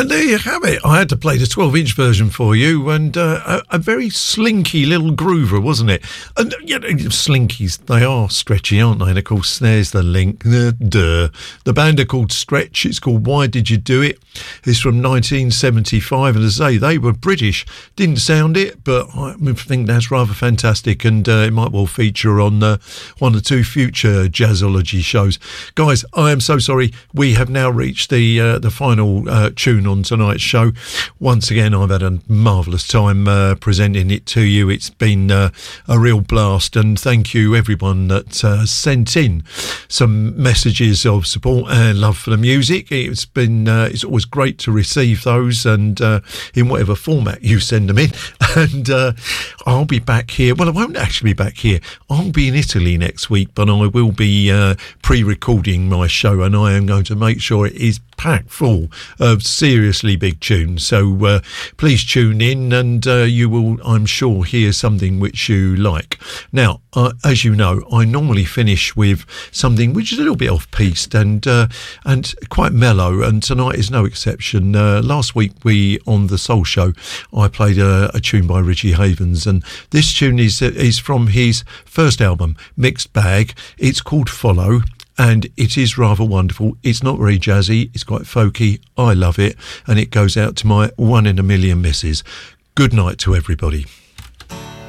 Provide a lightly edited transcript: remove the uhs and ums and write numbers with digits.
And there you have it. I had to play the 12-inch version for you, and a very slinky little groover, wasn't it? And you know, slinkies, they are stretchy, aren't they? And of course, there's the link. The band are called Stretch. It's called Why Did You Do It? It's from 1975, and as I say, they were British. Didn't sound it, but I think that's rather fantastic, and it might well feature on one or two future Jazzology shows. Guys, I am so sorry. We have now reached the final tune on tonight's show. Once again, I've had a marvellous time presenting it to you. It's been a real blast, and thank you everyone that sent in some messages of support and love for the music. It's been it's always great to receive those, and in whatever format you send them in. And I'll be back here. Well, I won't actually be back here. I'll be in Italy next week, but I will be pre-recording my show, and I am going to make sure it is packed full of seriously big tunes. So please tune in, and you will, I'm sure, hear something which you like. Now, as you know, I normally finish with something which is a little bit off-piste and quite mellow, and tonight is no exception. Last week on the Soul Show, I played a tune by Richie Havens, and this tune is from his first album, Mixed Bag. It's called Follow, and it is rather wonderful. It's not very jazzy, it's quite folky. I love it, and it goes out to my 1 in a million misses. Good night to everybody.